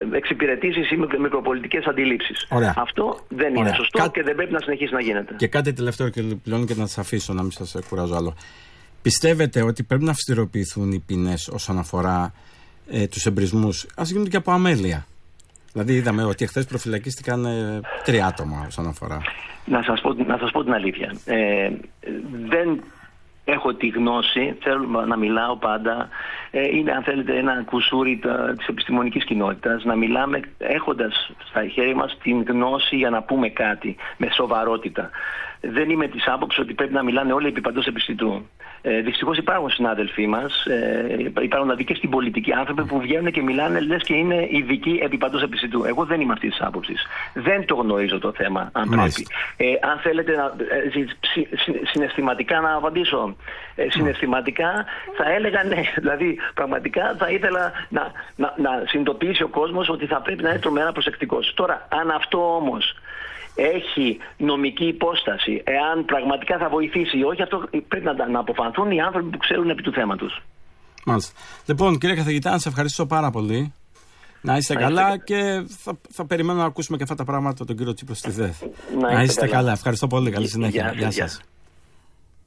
εξυπηρετήσεις ή μικροπολιτικές αντιλήψεις. Αυτό δεν είναι σωστό και δεν πρέπει να συνεχίσει να γίνεται. Και κάτι τελευταίο και πλέον και να σας αφήσω, να μην σας κουράζω άλλο. Πιστεύετε ότι πρέπει να αυστηροποιηθούν οι ποινές όσον αφορά τους εμπρισμούς? Ας γίνονται και από αμέλεια. Δηλαδή είδαμε ότι εχθές προφυλακίστηκαν 3 άτομα όσον αφορά. Να σας πω την αλήθεια. Δεν έχω τη γνώση, θέλω να μιλάω πάντα, είναι αν θέλετε ένα κουσούρι της επιστημονικής κοινότητας, να μιλάμε έχοντας στα χέρια μας την γνώση για να πούμε κάτι με σοβαρότητα. Δεν είμαι της άποψης ότι πρέπει να μιλάνε όλοι επί παντός επιστητού. Δυστυχώς υπάρχουν συνάδελφοί μας, υπάρχουν δηλαδή και στην πολιτική άνθρωποι που βγαίνουν και μιλάνε λες και είναι ειδικοί επί παντός επιστητού. Εγώ δεν είμαι αυτής της άποψης. Δεν το γνωρίζω το θέμα, αν πρέπει. Αν θέλετε συναισθηματικά να απαντήσω. Συναισθηματικά θα έλεγα ναι. Δηλαδή πραγματικά θα ήθελα να συνειδητοποιήσει ο κόσμος ότι θα πρέπει να είναι τρομερά προσεκτικός. Τώρα, αν αυτό όμως έχει νομική υπόσταση, εάν πραγματικά θα βοηθήσει ή όχι, αυτό πρέπει να αποφανθούν οι άνθρωποι που ξέρουν επί του θέματος. Μάλιστα. Λοιπόν, κύριε καθηγητά, να σας ευχαριστήσω πάρα πολύ. Να είστε καλά και θα περιμένουμε να ακούσουμε και αυτά τα πράγματα από τον κύριο Τσίπρα στη ΔΕΘ. Να είστε καλά. Ευχαριστώ πολύ. Καλή συνέχεια. Γεια σας.